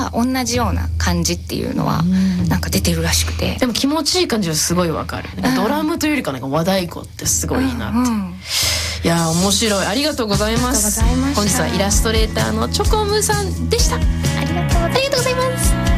は同じような感じっていうのはなんか出てるらしくて、 でも気持ちいい感じはすごいわかる。ドラムというよりかなんか和太鼓ってすごいいいなって、いや面白い。ありがとうございます。本日はイラストレーターのチョコムさんでした。ありがとうございます。